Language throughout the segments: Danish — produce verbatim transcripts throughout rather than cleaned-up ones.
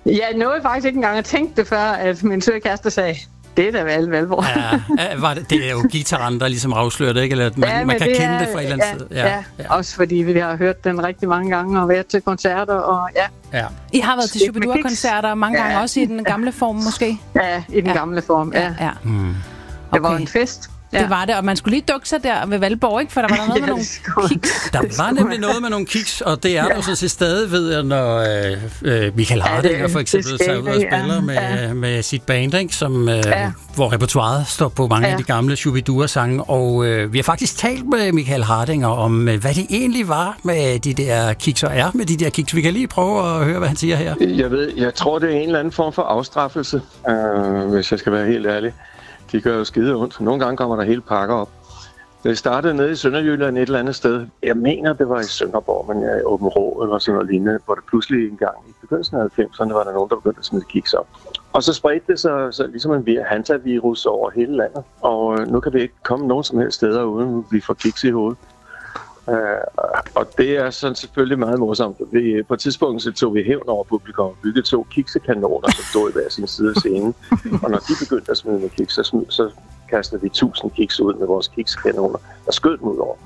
Jeg nåede faktisk ikke engang at tænke det før, at min søde kæreste sagde, det er da vel Valborg. Ja, var det, det er jo guitaren, der ligesom afslører det, ikke? Eller at man, ja, man kan kende er, det fra et eller andet ja, sted. Ja, ja, ja, også fordi vi har hørt den rigtig mange gange og været til koncerter. Og ja. Ja. I har været til Shubidua-koncerter mange gange, ja. Også i den gamle form måske? Ja, i den ja. gamle form, ja. ja. Mm. Okay. Det var en fest. Ja. Det var det, og man skulle lige dukke sig der ved Valborg, ikke? For der var der noget ja, med nogle kiks. Der var nemlig noget med nogle kiks, og det er ja. der jo så til stadig ved, når øh, øh, Michael Hardinger ja, for eksempel tager ud og spiller ja. med, ja. med sit band, ikke? Som, øh, ja. hvor repertoiret står på mange ja. af de gamle Shubidua-sange. Og øh, vi har faktisk talt med Michael Hardinger om, øh, hvad det egentlig var med de der kiks, og er med de der kiks. Vi kan lige prøve at høre, hvad han siger her. Jeg ved, jeg tror, det er en eller anden form for afstraffelse, øh, hvis jeg skal være helt ærlig. De gør jo skide ondt. Nogle gange kommer der hele pakker op. Det startede nede i Sønderjylland et eller andet sted. Jeg mener, det var i Sønderborg, men i Åben Rå eller sådan noget lignende, hvor det pludselig en gang i begyndelsen af halvfemserne var der nogen, der begyndte at smide kiks op. Og så spredte det sig så ligesom en hantavirus over hele landet. Og nu kan vi ikke komme nogen som helst steder, uden vi får kiks i hovedet. Uh, og det er sådan selvfølgelig meget morsomt. Vi, på et tidspunkt så tog vi hævn over publikum og byggede to kiksekanoner, som stod i hver sin side af scenen. Og når de begyndte at smide med kiks, så, smid, så kastede vi tusind kiks ud med vores kiksekanoner og skød dem ud over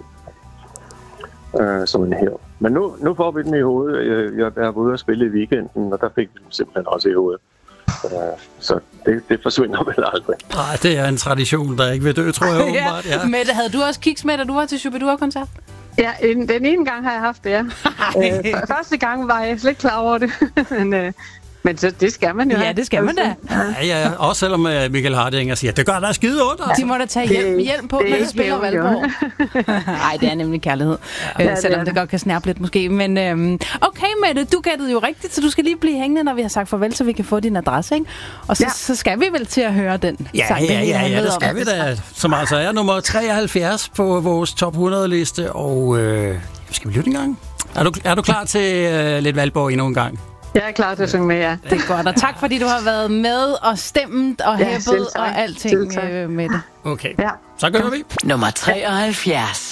uh, som en hævn. Men nu, nu får vi dem i hovedet. Jeg, jeg var ude og spille i weekenden, og der fik vi dem simpelthen også i hovedet. Uh, så det, det forsvinder vel aldrig. Nej, det er en tradition, der ikke vil dø, tror jeg åbenbart. Ja. Mette, havde du også kiks med, da du var til Shubidua-koncert? Ja, en, den ene gang har jeg haft det, ja. øh, første gang var jeg slet ikke klar over det, men, øh, men så, det skal man jo. Ja, det skal man da. Ja, ja, også selvom Michael Hardinger siger, det gør der skide ondt. Altså. De må da tage hjem, hjem på, når de spiller Valborg. Nej, det er nemlig kærlighed, ja, øh, selvom det, det godt kan snærpe lidt måske. Men øhm, okay, Mette, du gættede jo rigtigt, så du skal lige blive hængende, når vi har sagt farvel, så vi kan få din adresse, ikke? Og så, ja. så skal vi vel til at høre den ja, sang, ja, ja, ja, det skal vi da. Som altså er nummer treoghalvfjerds på vores top hundrede-liste, og øh, skal vi lytte en gang? Er du, er du klar til øh, lidt Valborg endnu en gang? Jeg er klar til at synge med, ja. Det er godt, og tak fordi du har været med og stemt og ja, hæppet og alting øh, med det. Okay, ja. Så gør vi. Nummer treoghalvfjerds.